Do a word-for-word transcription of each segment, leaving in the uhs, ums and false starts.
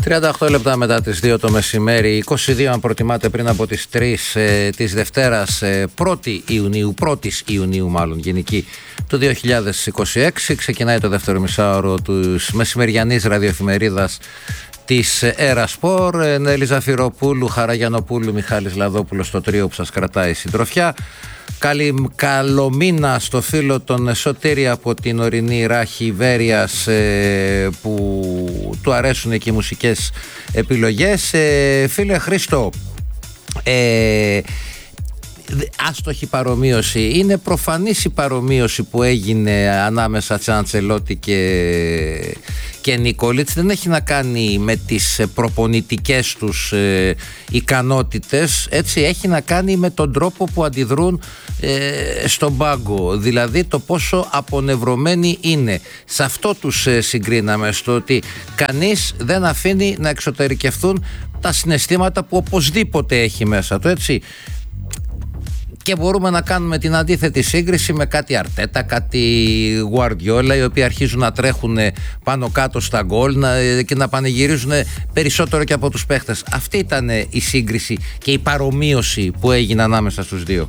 τριάντα οκτώ λεπτά μετά τις δύο το μεσημέρι, είκοσι δύο αν προτιμάτε πριν από τις τρεις ε, της Δευτέρας ε, πρώτη Ιουνίου, πρώτης Ιουνίου μάλλον γενική του δύο χιλιάδες είκοσι έξι. Ξεκινάει το δεύτερο μισάωρο της μεσημεριανής ραδιοεφημερίδας της Έρα Σπορ. Νέλη Ζαφυροπούλου, Χαραγιανοπούλου, Μιχάλης Λαδόπουλος στο τρίο που σας κρατάει συντροφιά. Καλή, καλό μήνα στο φίλο τον Σωτήρη από την ορεινή ράχη Βέρειας ε, που του αρέσουν και οι μουσικές επιλογές. Ε, φίλε Χρήστο, ε, άστοχη παρομοίωση. Είναι προφανής η παρομοίωση που έγινε ανάμεσα σε Αντσελότη και, και Νικολίτς. Δεν έχει να κάνει με τις προπονητικές τους ε, ικανότητες, έτσι, έχει να κάνει με τον τρόπο που αντιδρούν ε, στον πάγκο, δηλαδή το πόσο απονευρωμένοι είναι. Σε αυτό τους ε, συγκρίναμε, στο ότι κανείς δεν αφήνει να εξωτερικευθούν τα συναισθήματα που οπωσδήποτε έχει μέσα του, έτσι. Και μπορούμε να κάνουμε την αντίθετη σύγκριση με κάτι Αρτέτα, κάτι Γουαρδιόλα, οι οποίοι αρχίζουν να τρέχουν πάνω κάτω στα γκολ και να πανηγυρίζουν περισσότερο και από τους παίχτες. Αυτή ήταν η σύγκριση και η παρομοίωση που έγινε ανάμεσα στους δύο.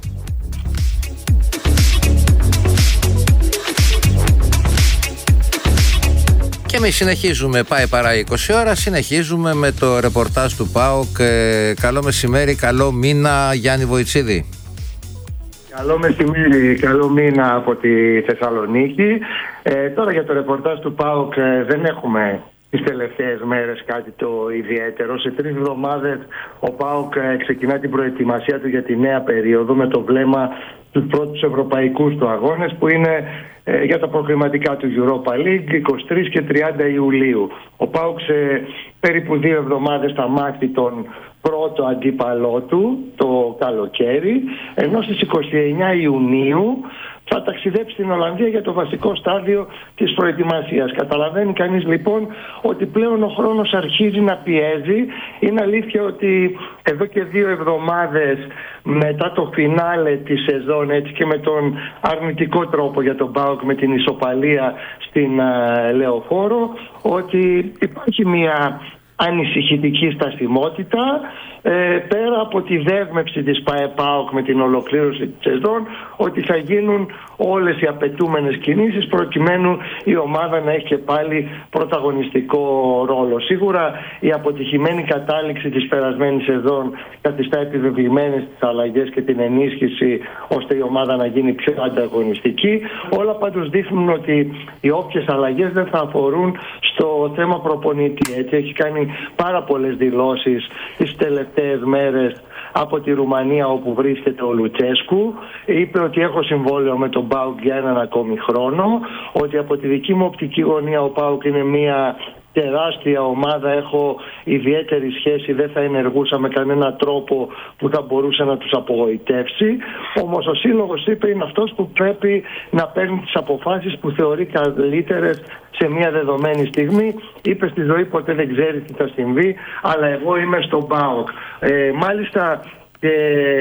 Και εμείς συνεχίζουμε, πάει παρά είκοσι ώρα, συνεχίζουμε με το ρεπορτάζ του ΠΑΟΚ. Καλό μεσημέρι, καλό μήνα, Γιάννη Βοητσίδη. Καλό μεσημέρι, καλό μήνα από τη Θεσσαλονίκη. Ε, τώρα για το ρεπορτάζ του ΠΑΟΚ ε, δεν έχουμε τις τελευταίες μέρες κάτι το ιδιαίτερο. Σε τρεις εβδομάδες ο ΠΑΟΚ ε, ξεκινά την προετοιμασία του για τη νέα περίοδο με το βλέμμα τους πρώτους ευρωπαϊκούς του αγώνες που είναι ε, για τα προκριματικά του Europa League είκοσι τρεις και τριάντα Ιουλίου. Ο ΠΑΟΚ σε περίπου δύο εβδομάδες θα μάθει τον πρώτο αντίπαλό του το καλοκαίρι, ενώ στις είκοσι εννέα Ιουνίου θα ταξιδέψει στην Ολλανδία για το βασικό στάδιο της προετοιμασίας. Καταλαβαίνει κανείς λοιπόν ότι πλέον ο χρόνος αρχίζει να πιέζει. Είναι αλήθεια ότι εδώ και δύο εβδομάδες μετά το φινάλε της σεζόν, έτσι, και με τον αρνητικό τρόπο για τον ΠΑΟΚ με την ισοπαλία στην uh, Λεωφόρο, ότι υπάρχει μια ανησυχητική στασιμότητα ε, πέρα από τη δέσμευση της ΠΑΕΠΑΟΚ με την ολοκλήρωση της σεζόν ότι θα γίνουν όλες οι απαιτούμενες κινήσεις προκειμένου η ομάδα να έχει και πάλι πρωταγωνιστικό ρόλο. Σίγουρα η αποτυχημένη κατάληξη της περασμένης σεζόν καθιστά επιβεβλημένες τις αλλαγές και την ενίσχυση ώστε η ομάδα να γίνει πιο ανταγωνιστική. Όλα πάντως δείχνουν ότι οι όποιες αλλαγές δεν θα αφορούν στο θέμα προπονητή. Έτσι έχει κάνει πάρα πολλές δηλώσεις τις τελευταίες μέρες από τη Ρουμανία όπου βρίσκεται ο Λουτσέσκου. Είπε ότι έχω συμβόλαιο με τον ΠΑΟΚ για έναν ακόμη χρόνο, ότι από τη δική μου οπτική γωνία ο ΠΑΟΚ είναι μια τεράστια ομάδα, έχω ιδιαίτερη σχέση, δεν θα ενεργούσα με κανένα τρόπο που θα μπορούσε να τους απογοητεύσει. Όμως ο σύλλογος, είπε, είναι αυτός που πρέπει να παίρνει τις αποφάσεις που θεωρεί καλύτερες σε μια δεδομένη στιγμή. Είπε στη ζωή ποτέ δεν ξέρει τι θα συμβεί, αλλά εγώ είμαι στον ΠΑΟΚ. Ε, μάλιστα και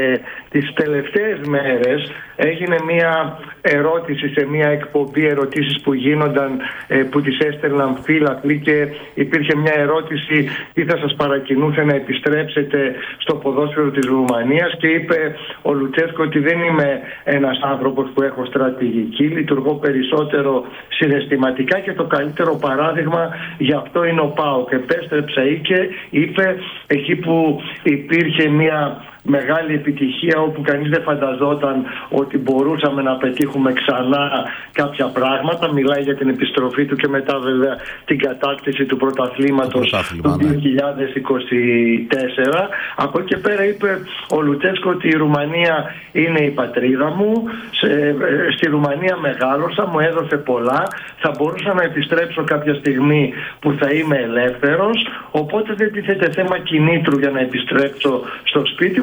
τις τελευταίες μέρες έγινε μια ερώτηση σε μια εκπομπή ερωτήσεις που γίνονταν, ε, που τις έστελναν φίλαθλοι, και υπήρχε μια ερώτηση τι θα σας παρακινούσε να επιστρέψετε στο ποδόσφαιρο της Ρουμανίας, και είπε ο Λουτσέσκο ότι δεν είμαι ένας άνθρωπος που έχω στρατηγική, λειτουργώ περισσότερο συναισθηματικά και το καλύτερο παράδειγμα γι' αυτό είναι ο ΠΑΟΚ. Επέστρεψα ή και είπε εκεί που υπήρχε μια μεγάλη επιτυχία όπου κανείς δεν φανταζόταν ότι μπορούσαμε να πετύχουμε ξανά κάποια πράγματα. Μιλάει για την επιστροφή του και μετά βέβαια την κατάκτηση του πρωταθλήματος του δύο χιλιάδες είκοσι τέσσερα. Από εκεί και πέρα είπε ο Λουτσέσκο ότι η Ρουμανία είναι η πατρίδα μου, σε, στη Ρουμανία μεγάλωσα, μου έδωσε πολλά, θα μπορούσα να επιστρέψω κάποια στιγμή που θα είμαι ελεύθερος, οπότε δεν τίθεται θέμα κινήτρου για να επιστρέψω στο σπίτι μου,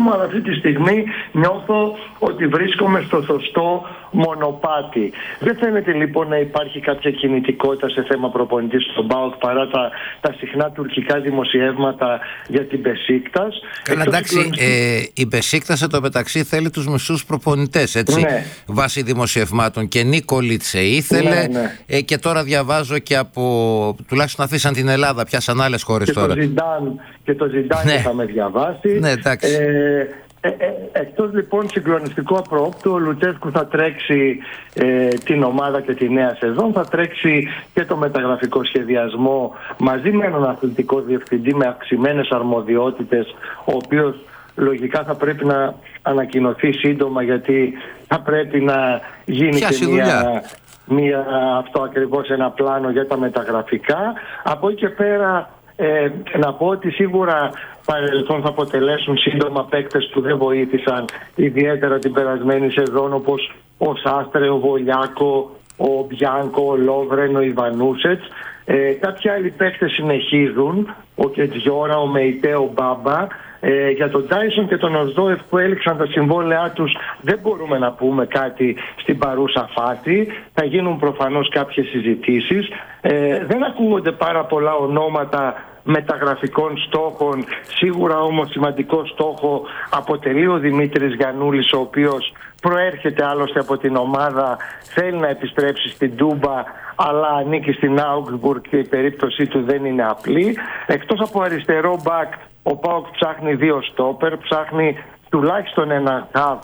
αλλά αυτή τη στιγμή νιώθω ότι βρίσκομαι στο σωστό μονοπάτι. Δεν φαίνεται λοιπόν να υπάρχει κάποια κινητικότητα σε θέμα προπονητή στον ΠΑΟΚ παρά τα, τα συχνά τουρκικά δημοσιεύματα για την Μπεσίκτας. Καλά, εντάξει, ε, η Μπεσίκτας εν τω μεταξύ θέλει τους μισούς προπονητές, έτσι, ναι. Βάσει δημοσιευμάτων, και Νίκολιτσε ήθελε, ναι, ναι. Ε, και τώρα διαβάζω και από, τουλάχιστον αφήσαν την Ελλάδα, πιάσαν άλλες χώρες τώρα. Το Ζιντάν, και το Ζιντάν ναι. θα με διαβάσει. Ναι, εντάξει. Ε, Ε, ε, εκτός λοιπόν συγκλονιστικό απρόπτου, ο Λουτσέσκου θα τρέξει ε, την ομάδα και τη νέα σεζόν, θα τρέξει και το μεταγραφικό σχεδιασμό μαζί με έναν αθλητικό διευθυντή με αυξημένες αρμοδιότητες, ο οποίος λογικά θα πρέπει να ανακοινωθεί σύντομα, γιατί θα πρέπει να γίνει και μια, μια, αυτό ακριβώς, ένα πλάνο για τα μεταγραφικά. Από εκεί και πέρα ε, να πω ότι σίγουρα παρελθόν θα αποτελέσουν σύντομα παίκτες που δεν βοήθησαν ιδιαίτερα την περασμένη σεζόν, όπως ο Σάστρε, ο Βολιάκο, ο Μπιάνκο, ο Λόβρεν, ο Ιβανούσετς. Ε, κάποιοι άλλοι παίκτες συνεχίζουν, ο Κετζιόρα, ο Μεϊτέ, ο Μπάμπα. Ε, για τον Τάισον και τον Οσδόεφ που έληξαν τα συμβόλαιά τους δεν μπορούμε να πούμε κάτι στην παρούσα φάση. Θα γίνουν προφανώς κάποιες συζητήσεις. Ε, δεν ακούγονται πάρα πολλά ονόματα μεταγραφικών στόχων. Σίγουρα όμως σημαντικό στόχο αποτελεί ο Δημήτρης Γιαννούλης, ο οποίος προέρχεται άλλωστε από την ομάδα, θέλει να επιστρέψει στην Τούμπα, αλλά ανήκει στην Augsburg και η περίπτωσή του δεν είναι απλή. Εκτός από αριστερό μπακ, ο ΠΑΟΚ ψάχνει δύο στόπερ, ψάχνει τουλάχιστον ένα χαβ.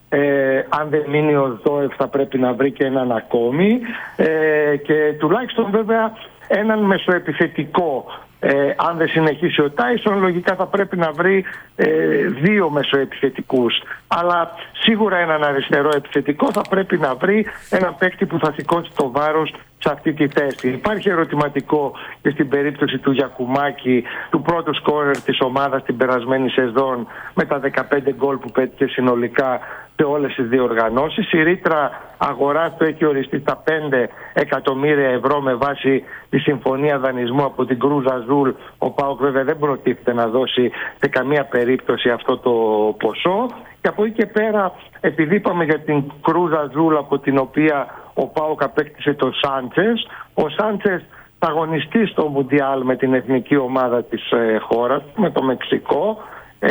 Ε, αν δεν μείνει ο Δόεφ θα πρέπει να βρει και έναν ακόμη, ε, και τουλάχιστον βέβαια έναν μεσοεπιθετικό. Ε, αν δεν συνεχίσει ο Τάισον, λογικά θα πρέπει να βρει ε, δύο μεσοεπιθετικούς. Αλλά σίγουρα έναν αριστερό επιθετικό θα πρέπει να βρει, έναν παίκτη που θα σηκώσει το βάρος σε αυτή τη θέση. Υπάρχει ερωτηματικό και στην περίπτωση του Γιακουμάκη, του πρώτου σκόρερ της ομάδας την περασμένη σεζόν, με τα δεκαπέντε γκολ που πέτυχε συνολικά σε όλες τις διοργανώσεις. Η ρήτρα αγοράς του έχει οριστεί στα πέντε εκατομμύρια ευρώ με βάση τη συμφωνία δανεισμού από την Κρούζ Αζούλ. Ο ΠΑΟΚ βέβαια δεν προτίθεται να δώσει σε καμία περίπτωση αυτό το ποσό. Και από εκεί και πέρα, επειδή είπαμε για την Κρούζ Αζούλ, από την οποία ο ΠΑΟΚ απέκτησε τον Σάντσες, ο Σάντσες θα αγωνιστεί στο Μουντιάλ με την εθνική ομάδα της ε, χώρας, με το Μεξικό. Ε,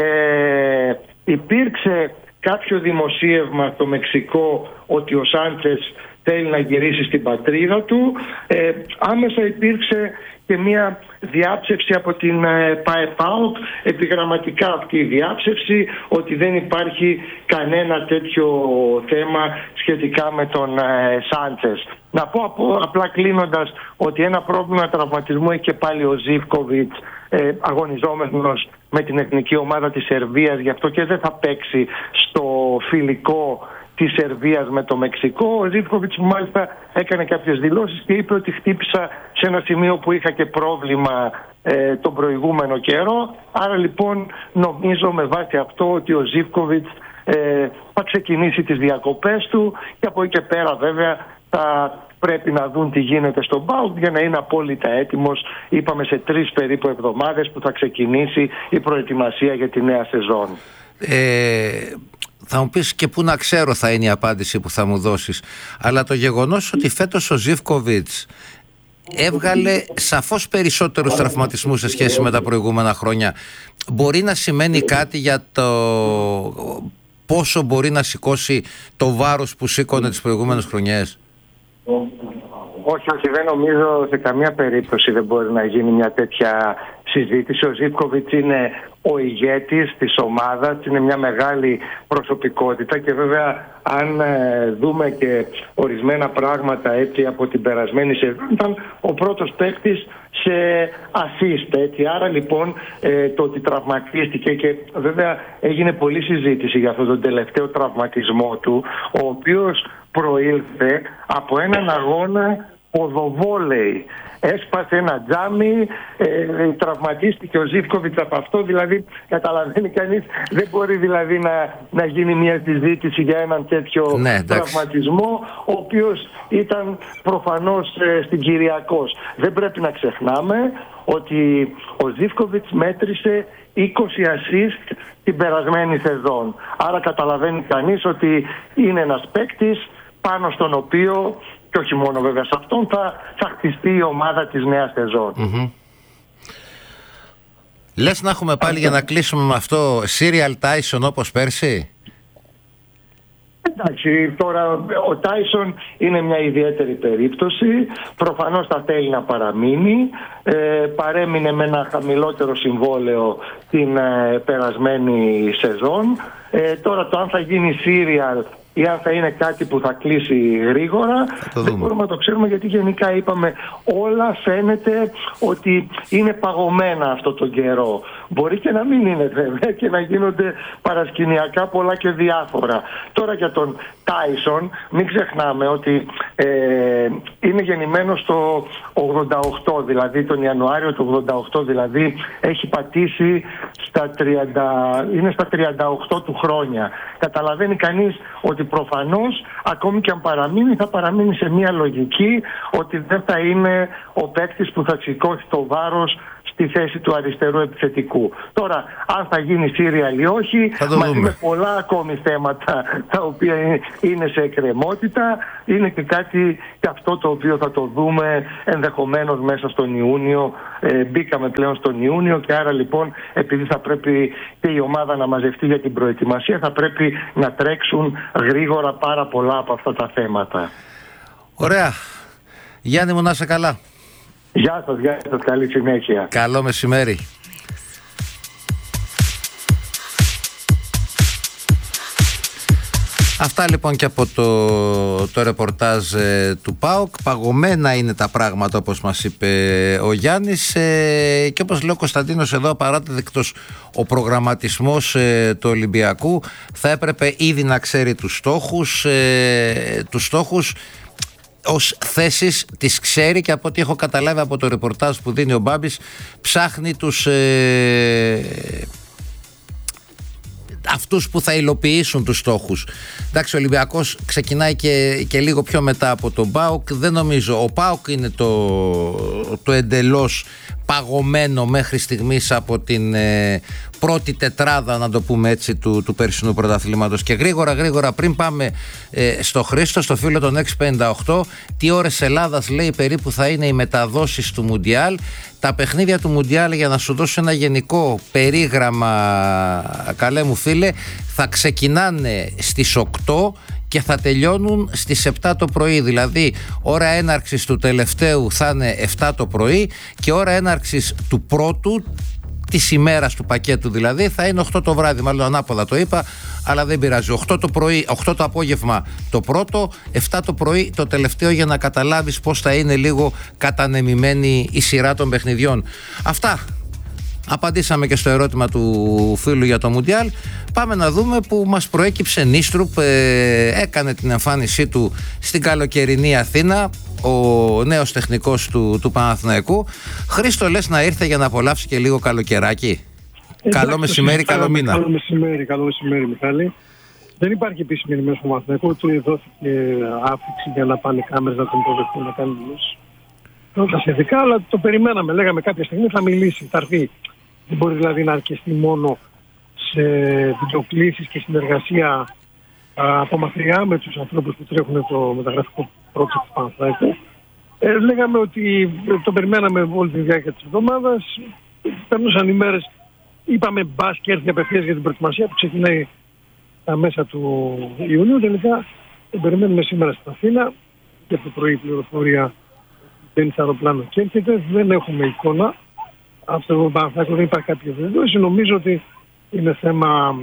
υπήρξε κάποιο δημοσίευμα στο Μεξικό ότι ο Σάντσες θέλει να γυρίσει στην πατρίδα του. Ε, άμεσα υπήρξε και μια διάψευση από την ε, ΠΑΕΠΑΟΚ, επιγραμματικά αυτή η διάψευση, ότι δεν υπάρχει κανένα τέτοιο θέμα σχετικά με τον ε, Σάντσες. Να πω από, απλά κλείνοντας ότι ένα πρόβλημα τραυματισμού έχει και πάλι ο Ζίβκοβιτς, ε, αγωνιζόμενος με την εθνική ομάδα της Σερβίας, γι' αυτό και δεν θα παίξει στο φιλικό της Σερβίας με το Μεξικό. Ο Ζίβκοβιτς μάλιστα έκανε κάποιες δηλώσεις και είπε ότι χτύπησα σε ένα σημείο που είχα και πρόβλημα ε, τον προηγούμενο καιρό. Άρα λοιπόν νομίζω με βάση αυτό ότι ο Ζίβκοβιτς ε, θα ξεκινήσει τις διακοπές του, και από εκεί και πέρα βέβαια θα πρέπει να δουν τι γίνεται στον ΠΑΟΚ για να είναι απόλυτα έτοιμος. Είπαμε σε τρεις περίπου εβδομάδες που θα ξεκινήσει η προετοιμασία για τη νέα σεζόν. Ε... Θα μου πεις και πού να ξέρω θα είναι η απάντηση που θα μου δώσεις. Αλλά το γεγονός ότι φέτος ο Ζίβκοβιτς έβγαλε σαφώς περισσότερους τραυματισμούς σε σχέση με τα προηγούμενα χρόνια, μπορεί να σημαίνει κάτι για το πόσο μπορεί να σηκώσει το βάρος που σήκωνε τις προηγούμενες χρονιές? Όχι, όχι, δεν νομίζω σε καμία περίπτωση δεν μπορεί να γίνει μια τέτοια συζήτηση. Ο Ζίβκοβιτς είναι ο ηγέτης της ομάδας, είναι μια μεγάλη προσωπικότητα και βέβαια αν ε, δούμε και ορισμένα πράγματα έτσι από την περασμένη σεζόν, ήταν ο πρώτος παίκτης σε assist, έτσι. Άρα λοιπόν ε, το ότι τραυματίστηκε, και βέβαια έγινε πολλή συζήτηση για αυτόν τον τελευταίο τραυματισμό του, ο οποίος προήλθε από έναν αγώνα ποδοβόλεϊ. Έσπασε ένα τζάμι, ε, τραυματίστηκε ο Ζίβκοβιτς από αυτό. Δηλαδή, καταλαβαίνει κανείς, δεν μπορεί δηλαδή να, να γίνει μια συζήτηση για έναν τέτοιο ναι, τραυματισμό, ο οποίος ήταν προφανώς ε, στην Κυριακός. Δεν πρέπει να ξεχνάμε ότι ο Ζίβκοβιτς μέτρησε είκοσι assist την περασμένη σεζόν. Άρα καταλαβαίνει κανείς ότι είναι ένας παίκτης πάνω στον οποίο, και όχι μόνο βέβαια σε αυτόν, θα, θα χτιστεί η ομάδα της νέας σεζόν. Mm-hmm. Λες να έχουμε πάλι, για να κλείσουμε με αυτό, serial Tyson όπως πέρσι? Εντάξει, τώρα ο Τάισον είναι μια ιδιαίτερη περίπτωση. Προφανώς θα θέλει να παραμείνει. Ε, παρέμεινε με ένα χαμηλότερο συμβόλαιο την ε, περασμένη σεζόν. Ε, τώρα το αν θα γίνει serial ή αν θα είναι κάτι που θα κλείσει γρήγορα, δεν μπορούμε να το ξέρουμε, γιατί γενικά είπαμε όλα φαίνεται ότι είναι παγωμένα αυτό τον καιρό. Μπορεί και να μην είναι βέβαια και να γίνονται παρασκηνιακά πολλά και διάφορα. Τώρα για τον Τάισον μην ξεχνάμε ότι ε, είναι γεννημένος το ογδόντα οκτώ, δηλαδή τον Ιανουάριο του ογδόντα οκτώ, δηλαδή έχει πατήσει στα τριάντα, είναι στα τριάντα οκτώ του χρόνια. Καταλαβαίνει κανείς ότι προφανώς ακόμη και αν παραμείνει, θα παραμείνει σε μια λογική ότι δεν θα είναι ο παίκτης που θα σηκώσει το βάρος στη θέση του αριστερού επιθετικού. Τώρα, αν θα γίνει serial ή όχι, μαζί με πολλά ακόμη θέματα τα οποία είναι σε εκκρεμότητα, είναι και κάτι και αυτό το οποίο θα το δούμε ενδεχομένως μέσα στον Ιούνιο. Ε, μπήκαμε πλέον στον Ιούνιο και άρα λοιπόν, επειδή θα πρέπει και η ομάδα να μαζευτεί για την προετοιμασία, θα πρέπει να τρέξουν γρήγορα πάρα πολλά από αυτά τα θέματα. Ωραία. Γιάννη μου, να είσαι καλά. Γεια σας, γεια σας, καλή συνέχεια. Καλό μεσημέρι. Αυτά λοιπόν και από το, το ρεπορτάζ ε, του ΠΑΟΚ. Παγωμένα είναι τα πράγματα, όπως μας είπε ο Γιάννης, ε, και όπως λέει ο Κωνσταντίνος εδώ, απαράδεκτος ο προγραμματισμός ε, του Ολυμπιακού. Θα έπρεπε ήδη να ξέρει τους στόχους, ε, τους στόχους ως θέσεις τις ξέρει, και από ό,τι έχω καταλάβει από το ρεπορτάζ που δίνει ο Μπάμπης, ψάχνει τους ε, αυτούς που θα υλοποιήσουν τους στόχους. Εντάξει, ο Ολυμπιακός ξεκινάει και, και λίγο πιο μετά από τον ΠΑΟΚ. Δεν νομίζω, ο ΠΑΟΚ είναι το, το εντελώς παγωμένο μέχρι στιγμής από την ε, πρώτη τετράδα, να το πούμε έτσι, του, του περσινού πρωταθλήματος. Και γρήγορα γρήγορα πριν πάμε ε, στο Χρήστο, στο φίλο των έξι πενήντα οκτώ, τι ώρες Ελλάδας λέει περίπου θα είναι οι μεταδόσεις του Μουντιάλ. Τα παιχνίδια του Μουντιάλ, για να σου δώσω ένα γενικό περίγραμμα, καλέ μου φίλε, θα ξεκινάνε στις οκτώ και θα τελειώνουν στις επτά το πρωί. Δηλαδή ώρα έναρξης του τελευταίου θα είναι επτά το πρωί και ώρα έναρξης του πρώτου της ημέρας του πακέτου δηλαδή θα είναι οκτώ το βράδυ. Μάλλον ανάποδα το είπα, αλλά δεν πειράζει. οκτώ το πρωί, οκτώ το απόγευμα το πρώτο, επτά το πρωί το τελευταίο, για να καταλάβεις πώς θα είναι λίγο κατανεμημένη η σειρά των παιχνιδιών. Αυτά. Απαντήσαμε και στο ερώτημα του φίλου για το Μουντιάλ. Πάμε να δούμε που μας προέκυψε Νίστρουπ. ε, έκανε την εμφάνισή του στην καλοκαιρινή Αθήνα ο νέος τεχνικός του, του Παναθηναϊκού. Χρήστο, λες να ήρθε για να απολαύσει και λίγο καλοκαιράκι? Εντάξει, καλό μεσημέρι, καλό μήνα. Καλό μεσημέρι, καλό μεσημέρι, Μιχάλη. Δεν υπάρχει επίσημη ενημέρωση του Παναθηναϊκού, ότι δόθηκε άφηξη για να πάνε κάμερες να τον προδεχτούν να κάνουν δηλώσεις. Τα σχετικά, αλλά το περιμέναμε. Λέγαμε κάποια στιγμή θα μιλήσει, θα έρθει. Δεν μπορεί δηλαδή να αρκεστεί μόνο σε βιντεοκλήσεις και συνεργασία α, από μακριά με τους ανθρώπους που τρέχουν το μεταγραφικό project του Παναθηναϊκού. Ε, λέγαμε ότι το περιμέναμε όλη τη διάρκεια της εβδομάδας. Περνούσαν οι μέρες, είπαμε μπας και έρθει απευθείας για την προετοιμασία που ξεκινάει τα μέσα του Ιουνίου. Τελικά τον περιμένουμε σήμερα στην Αθήνα και από το πρωί η πληροφορία μπαίνει στο αεροπλάνο και έρχεται. Δεν έχουμε εικόνα. Αυτό το Παναθηναϊκό δεν υπάρχει κάποια βεβαίωση. Νομίζω ότι είναι θέμα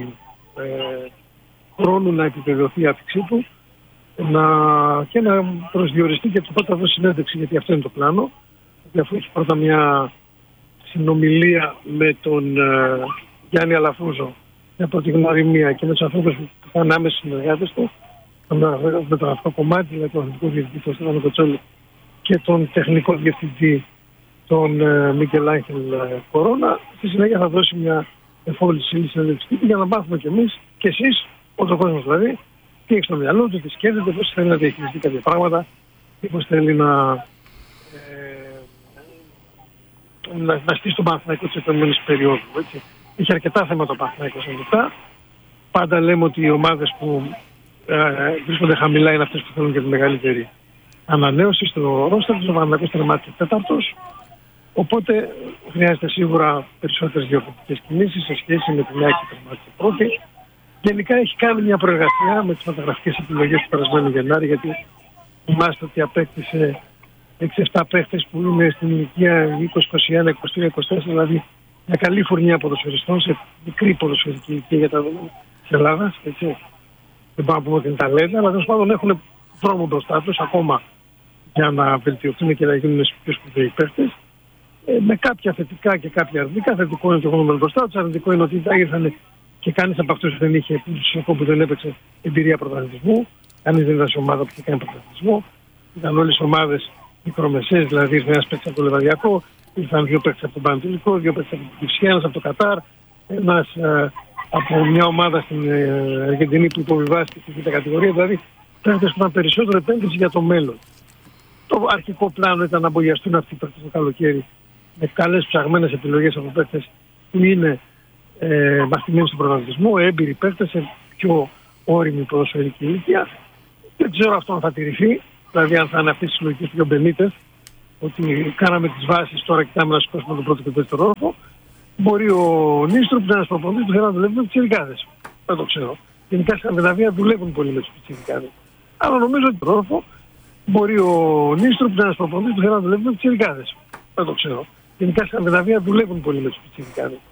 ε, χρόνου να επιβεβαιωθεί η άφηξή του να, και να προσδιοριστεί και το πρώτα δώσει συνέντευξη, γιατί αυτό είναι το πλάνο. Γιατί αφού έχει πρώτα μια συνομιλία με τον ε, Γιάννη Αλαφούζο για πρώτη γνωριμία και με τους ανθρώπους που θα είναι άμεσοι συνεργάτες του, με το αυτό κομμάτι, δηλαδή το αθλητικό διευθυντή, τον Στέφανο Κοτσόλη και τον τεχνικό διευθυντή, τον ε, Μικέλ Άγχελ ε, Κορώνα. Στη συνέχεια θα δώσει μια εφόληση συνέντευξη για να μάθουμε κι εμείς και εσείς, όλος ο κόσμος δηλαδή, τι έχει στο μυαλό του, τι σκέφτεται, πώς θέλει να διαχειριστεί κάποια πράγματα ή πώς θέλει να, ε, να, να στήσει τον Παναθηναϊκό της επόμενης περίοδου. Έτσι. Είχε αρκετά θέματα ο Παναθηναϊκός ανοιχτά. Πάντα λέμε ότι οι ομάδες που ε, βρίσκονται χαμηλά είναι αυτές που θέλουν και τη μεγαλύτερη ανανέωση στο ρόστερ. Ο Παναθηναϊκός τερμάτισε τέταρτος. Οπότε χρειάζεται σίγουρα περισσότερες διορθωτικές κινήσεις σε σχέση με την Άκη τερμάτισε πρώτη. Γενικά έχει κάνει μια προεργασία με τις μεταγραφικές επιλογές του περασμένου Γενάρη, γιατί θυμάστε ότι απέκτησε έξι εφτά παίχτες που είναι στην ηλικία είκοσι, είκοσι ένα, είκοσι τρία, είκοσι τέσσερα, δηλαδή μια καλή φουρνιά ποδοσφαιριστών σε μικρή ποδοσφαιρική ηλικία για τα δεδομένα της Ελλάδας. Έτσι. Δεν πάω να πούμε ότι είναι ταλέντα, αλλά τέλος πάντων έχουν δρόμο μπροστά τους ακόμα για να βελτιωθούν και να γίνουν πιο σπουδαίοι παίχτες. Ε, με κάποια θετικά και κάποια αρνητικά. Θετικό είναι το γνώμενο μπροστά τους, αρνητικό είναι ότι τα ήρθαν και κανείς από αυτούς δεν είχε, που δεν έπαιξε εμπειρία πρωταθλητισμού. Κανείς δεν ήταν σε ομάδα που είχε κάνει πρωταθλητισμό. Ήταν όλες ομάδες μικρομεσαίες, δηλαδή ένας παίκτης από το Λεβαδιακό, ήρθαν δύο παίκτες από τον Πανατολικό, δύο παίκτες από την Κυψιά, ένας από το Κατάρ, ένας ε, από μια ομάδα στην ε, Αργεντινή που υποβιβάστηκε στη β' κατηγορία. Δηλαδή παίκτες που ήταν περισσότερο επένδυση για το μέλλον. Το αρχικό πλάνο ήταν να μπογιαστούν αυτοί οι παίκτες το καλοκαίρι με καλές ψαγμένες επιλογές από παίκτες που είναι ε, μαθημένοι στον πρωταθλητισμό, έμπειροι παίκτες σε πιο όριμη ποδοσφαιρική ηλικία. Δεν ξέρω αυτό αν θα τηρηθεί, δηλαδή αν θα είναι αυτές τις συλλογικές πιο Μπενίτες, ότι κάναμε τις βάσεις, τώρα κοιτάμε να σηκώσουμε τον πρώτο και τον δεύτερο όροφο. Μπορεί ο Νίστρο που είναι ένας προπονητής που θέλει να δουλεύει με τους πιτσιρικάδες. Δεν το ξέρω. Γενικά στην Σκανδιναβία δουλεύουν πολύ με τους πιτσιρικάδες. Αλλά νομίζω ότι τον όροφο μπορεί ο Νίστρο που είναι ένας προπονητής που θέλει να δουλεύει με τους πιτσιρικάδες. Δεν το ξέρω. Γενικά στην Σκανδιναβία δουλεύουν πολύ με τους πιτσιρικάδες.